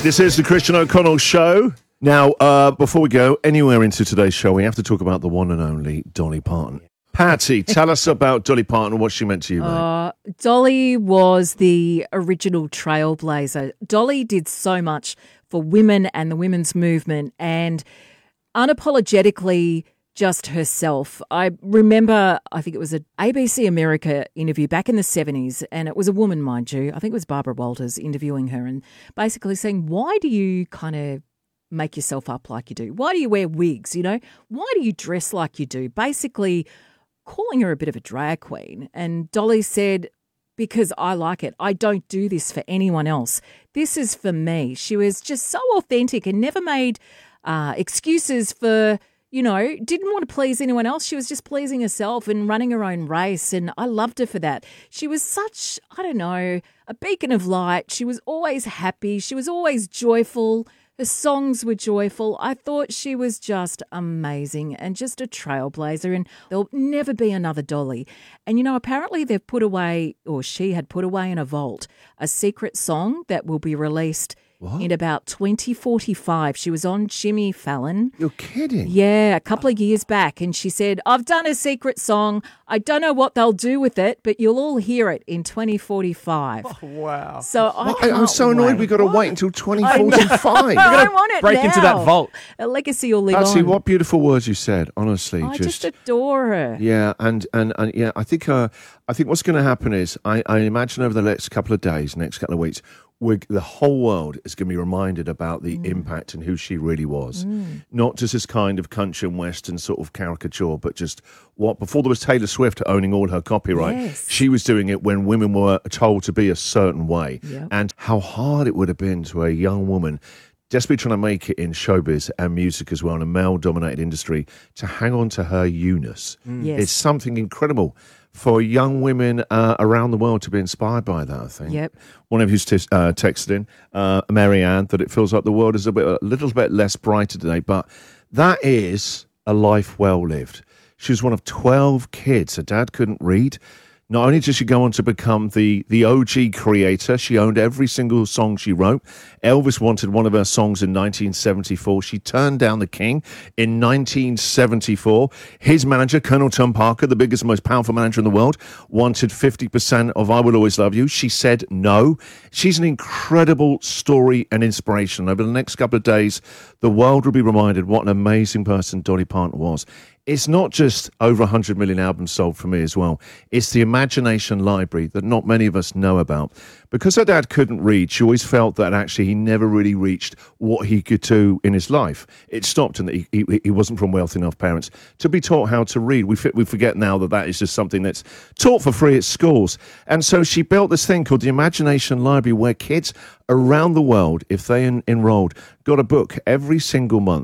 This is the Christian O'Connell Show. Now, before we go anywhere into today's show, we have to talk about the one and only Dolly Parton. Patty, tell us about Dolly Parton and what she meant to you, mate. Dolly was the original trailblazer. Dolly did so much for women and the women's movement, and unapologetically just herself. I remember, I think it was an ABC America interview back in the 70s, and it was a woman, mind you. I think it was Barbara Walters interviewing her and basically saying, why do you kind of make yourself up like you do? Why do you wear wigs, you know? Why do you dress like you do? Basically calling her a bit of a drag queen. And Dolly said, because I like it. I don't do this for anyone else. This is for me. She was just so authentic and never made excuses for, you know, didn't want to please anyone else. She was just pleasing herself and running her own race. And I loved her for that. She was such, I don't know, a beacon of light. She was always happy. She was always joyful. Her songs were joyful. I thought she was just amazing and just a trailblazer, and there'll never be another Dolly. And, you know, apparently they've put away, or she had put away in a vault, a secret song that will be released in about 2045. She was on Jimmy Fallon. You're kidding? Yeah, a couple of years back. And she said, I've done a secret song. I don't know what they'll do with it, but you'll all hear it in 2045. Oh, wow. So I'm so annoyed we've got to wait until 2045. I want it Break now. into that vault. A legacy will live Patsy, on. what beautiful words you said, honestly. I just adore her. Yeah, and yeah, I think what's going to happen is I imagine over the next couple of days, next couple of weeks, the whole world is going to be reminded about the impact and who she really was. Not just this kind of country and western sort of caricature, but just what, before there was Taylor Swift owning all her copyright, Yes. she was doing it when women were told to be a certain way. Yep. And how hard it would have been to a young woman desperately trying to make it in showbiz and music as well, in a male-dominated industry, to hang on to her Eunice. Yes. It's something incredible for young women around the world to be inspired by that, I think. Yep. One of you's texted in, Marianne, that it feels like the world is a little bit less brighter today, but that is a life well lived. She was one of 12 kids. Her dad couldn't read. Not only did she go on to become the OG creator, she owned every single song she wrote. Elvis wanted one of her songs in 1974. She turned down the King in 1974. His manager, Colonel Tom Parker, the biggest, most powerful manager in the world, wanted 50% of I Will Always Love You. She said no. She's an incredible story and inspiration. Over the next couple of days, the world will be reminded what an amazing person Dolly Parton was. It's not just over 100 million albums sold for me as well. It's the imagination library that not many of us know about. Because her dad couldn't read, she always felt that actually he never really reached what he could do in his life. It stopped and that he wasn't from wealthy enough parents to be taught how to read. We forget now that is just something that's taught for free at schools. And so she built this thing called the Imagination Library, where kids around the world, if they enrolled, got a book every single month